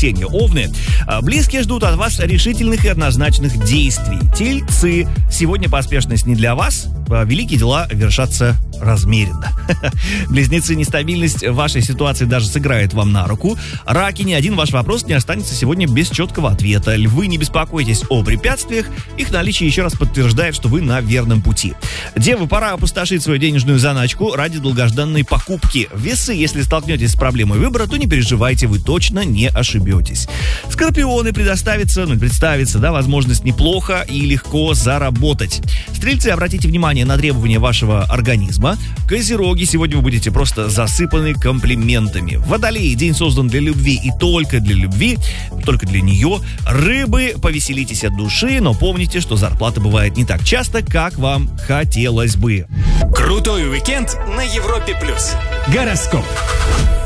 воскресенье. Овны. Близкие ждут от вас решительных и однозначных действий. Тельцы. Сегодня поспешность не для вас. Великие дела вершатся размеренно. Близнецы, нестабильность в вашей ситуации даже сыграет вам на руку. Раки, ни один ваш вопрос не останется сегодня без четкого ответа. Львы, не беспокойтесь о препятствиях. Их наличие еще раз подтверждает, что вы на верном пути. Девы, пора опустошить свою денежную заначку ради долгожданной покупки. Весы, если столкнетесь с проблемой выбора, то не переживайте, вы точно не ошибетесь. Скорпионы, представится возможность неплохо и легко заработать. Стрельцы, обратите внимание на требования вашего организма. Козероги, сегодня вы будете просто засыпаны комплиментами. Водолеи, день создан для любви и только для любви, только для нее. Рыбы, повеселитесь от души, но помните, что зарплата бывает не так часто, как вам хотелось бы. Крутой уикенд на Европе+. Гороскоп.